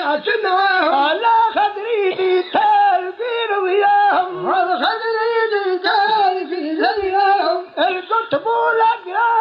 على خدري دي تال في رؤياهم القطب لك